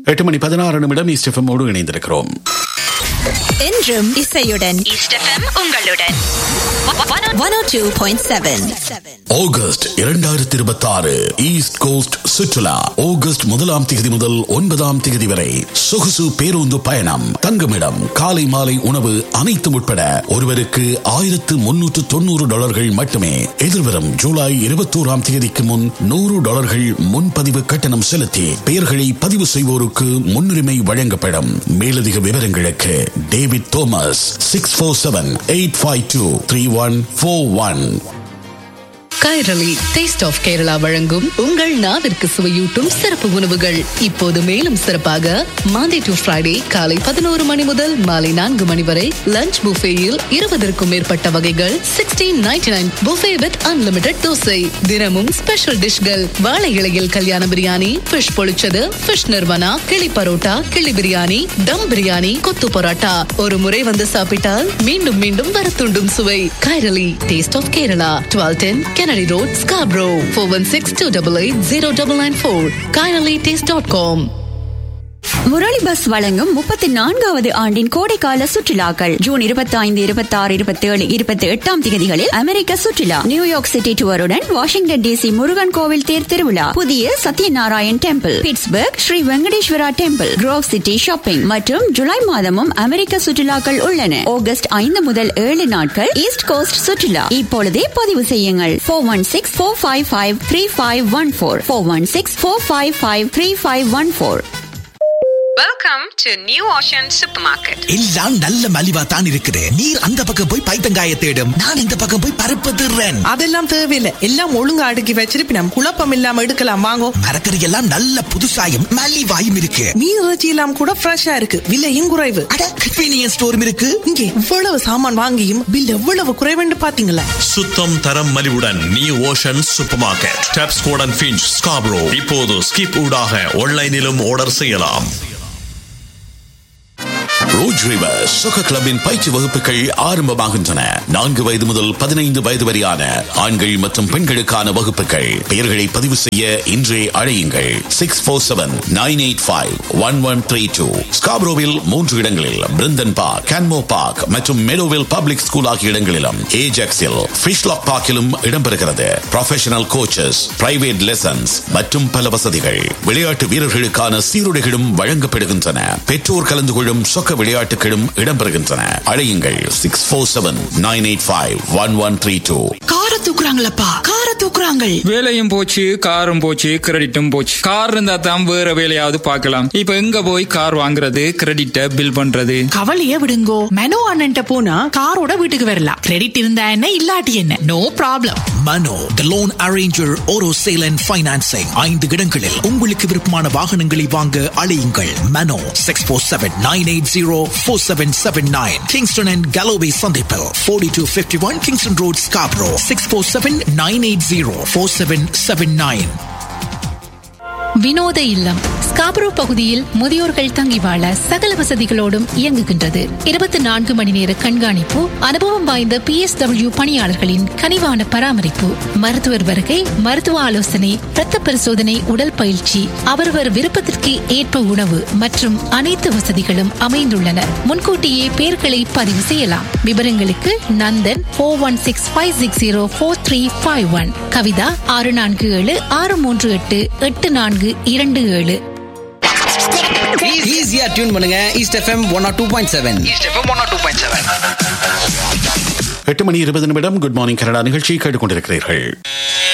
8:16 east FM ஓடு இணைந்திருக்கிறோம். என்றும் இசையுடன் ஈஸ்ட் எஃப்எம் உங்களுடன் 102.7. ஆகஸ்ட் 2026 ஈஸ்ட் கோஸ்ட் சுற்றுலா ஆகஸ்ட் 1ஆம் தேதி முதல் 9ஆம் தேதி வரை சொகுசு பேருந்து பயணம், தங்குமிடம், காலை மாலை உணவு அனைத்தும் உட்பட ஒருவருக்கு $1,390 மட்டுமே. எதிர்வரும் ஜூலை 21ஆம் தேதிக்கு முன் $100 முன்பதிவு கட்டணம் செலுத்தி பெயர்களை பதிவு செய்வோருக்கு முன்னுரிமை வழங்கப்படும். மேலதிக விவரங்களுக்கு David Thomas 647-852-3141. Kairali taste of Kerala வழங்கும் உங்கள் நாவிற்கு சுவையூட்டும் சிறப்பு உணவுகள் இப்போது மேலும் சிறப்பாக மாண்டே டு ஃப்ரைடே காலை 11 மணி முதல் மாலை 4 மணி வரை லஞ்ச் புஃபேயில் 20க்கும் மேற்பட்ட வகைகள் $16.99 புஃபே வித் அன்லிமிடெட் தோசை. தினமும் ஸ்பெஷல் டிஷ்கள், வாழை இலையில் கல்யாண பிரியாணி, ஃபிஷ் பொழிச்சது, ஃபிஷ் நிர்வனா, கிளி பரோட்டா, கிளி பிரியாணி, தம் பிரியாணி, கொத்து பரோட்டா. ஒரு முறை வந்து சாப்பிட்டால் மீண்டும் மீண்டும் வர தூண்டும் சுவை. Kairali taste of Kerala, 1210 Kennedy Road, Scarborough, 416-288-0994, KairaliTaste.com. Murali bus வழங்கும் 34வது ஆண்டின் கோடைக்கால சுற்றுலாக்கள் ஜூன் 25, 26, 27, 28ஆம் தேதிகளில் அமெரிக்க சுற்றுலா, New York city டூருடன் Washington DC Murugan கோவில் தேர் திருவிழா, புதிய Satyanarayan temple, Pittsburgh Sri Venkateswara temple, Grove city shopping மற்றும் ஜூலை மாதமும் அமெரிக்க சுற்றுலாக்கள் உள்ளன. ஆகஸ்ட் 5 முதல் 7 நாட்கள் ஈஸ்ட் கோஸ்ட் சுற்றுலா. இப்பொழுதே பதிவு செய்யுங்கள். 416-455-3514 416-455-3514. Welcome to New Ocean Supermarket. எல்லாம் நல்ல மலிவா தான் இருக்குது. நீர் அந்த பக்கம் போய் பைத்தங்காய தேடும், நான் இந்த பக்கம் போய் பருப்பு திருறேன். அதெல்லாம் தேவையில்லை, எல்லாம் ஒழுங்கா அடுக்கி வச்சிருப்பி நம்ம குழப்பம் இல்லாம எடுக்கலாம். வாங்கோ. மரக்கறி எல்லாம் நல்ல புதுசாயும் மலிவாயும் இருக்கு. மீன் இறைச்சி எல்லாம் கூட ஃப்ரெஷ்ஷா இருக்கு, விலையும் குறைவு. அட கன்வீனியன்ஸ் ஸ்டோரும் இருக்கு. இங்க இவ்வளவு சாமான் வாங்கியும் பில் எவ்வளவு குறைவுன்னு பாத்தீங்களா? சுத்தம் தரம் மலிவுடன் new ocean super market, Tapscott and Finch, Scarborough. இப்போது ஸ்கிப் ஊடாக ஆன்லைனிலும் ஆர்டர் செய்யலாம். ரோஜ் ரிவர் சொக்க கிளப்பின் பயிற்சி வகுப்புகள் ஆரம்பமாகின்றன. 4 வயது முதல் 15 வயது வரையான ஆண்கள் மற்றும் பெண்களுக்கான வகுப்புகள். பெயர்களை பதிவு செய்ய இன்றே அழையுங்கள். 647-985-1132. ஸ்கார்பரோவில் 3 இடங்களில், பிரிந்தன் பார்க், கேன்மோ பார்க் மற்றும் மெடோவில் பப்ளிக் ஸ்கூல் ஆகிய இடங்களிலும், ஏஜாக்ஸில், ஃபிஷ்லாக் பார்க்கிலும் இடம்பெறுகிறது. ப்ரொஃபஷனல் கோச்சஸ், பிரைவேட் லெசன்ஸ் மற்றும் பல வசதிகள். விளையாட்டு வீரர்களுக்கான சீருடைகளும் வழங்கப்படுகின்றன. பெற்றோர் கலந்து கொள்ளும் சொக்க விளையாட்டுகளும் இடம்பெறுகின்றன. அழையுங்கள். 647-985-1132. கார தூக்குறாங்களப்பா, கார தூக்குறாங்க. வேலையும் போச்சு, காரும் போச்சு, கிரெடிட்டும் போச்சு. கார் இருந்தா தான் வேற வேலையாவது பார்க்கலாம். இப்ப எங்க போய் கார் வாங்குறது, கிரெடிட்ட பில் பண்றது? கவலைய விடுங்கோ. மனோ அண்ணன்ட்ட போனா காரோட வீட்டுக்கு வரலாம். கிரெடிட் இருந்தா என்ன, இல்லாட்டி என்ன, no problem. Mano the loan arranger, ஓரோ sale and financing. 5 இடங்களில் உங்களுக்கு விருப்பமான வாகனங்களை வாங்க அழையுங்கள். மனோ 647-980-4779. கிங்ஸ்டன் அண்ட் கலோவே சந்திப்பில் 4251 கிங்ஸ்டன் ரோட், ஸ்கார்பரோ. 647-980-4779. வினோத இல்லம் ஸ்கார்பரோ பகுதியில் முதியோர்கள் தங்கி வாழ சகல வசதிகளோடும் இயங்குகின்றது. 24 மணி நேர கண்காணிப்பு, அனுபவம் வாய்ந்த PSW பணியாளர்களின் கனிவான பராமரிப்பு, மருத்துவர் வருகை, மருத்துவ ஆலோசனை, இரத்த பரிசோதனை, உடல் பயிற்சி, அவரவர் விருப்பத்திற்கு ஏற்ப உணவு மற்றும் அனைத்து வசதிகளும் அமைந்துள்ளன. முன்கூட்டியே பெயர்களை பதிவு செய்யலாம். விவரங்களுக்கு நந்தன் 416-560-4351, கவிதா 647-638-8427. ஈஸியா டியூன் பண்ணுங்க. East FM 102.7. East FM 102.7. 8:20 good morning Canada நிகழ்ச்சி கேட்டுக்கொண்டிருக்கிறீர்கள்.